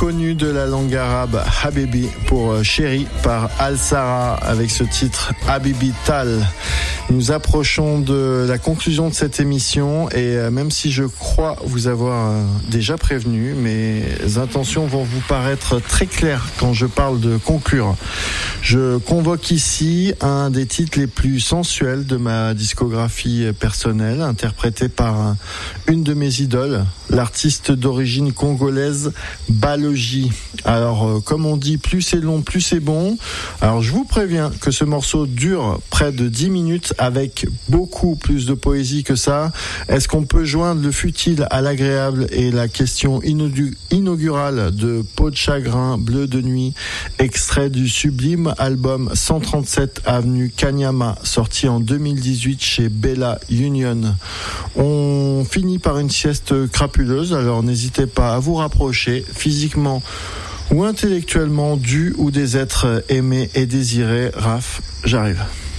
connu de la langue arabe, Habibi pour chéri par Al-Sara avec ce titre Habibi Tal. Nous approchons de la conclusion de cette émission et même si je crois vous avoir déjà prévenu, mes intentions vont vous paraître très claires quand je parle de conclure. Je convoque ici un des titres les plus sensuels de ma discographie personnelle, interprété par une de mes idoles, l'artiste d'origine congolaise Balogi. Alors, comme on dit, plus c'est long, plus c'est bon. Alors, je vous préviens que ce morceau dure près de 10 minutes avec beaucoup plus de poésie que ça. Est-ce qu'on peut joindre le futile à l'agréable et la question inaugurale de Peau de chagrin, bleu de nuit, extrait du sublime album 137 avenue Kanyama, sorti en 2018 chez Bella Union. On finit par une sieste crapuleuse, alors n'hésitez pas à vous rapprocher physiquement ou intellectuellement du ou des êtres aimés et désirés. Raph, j'arrive.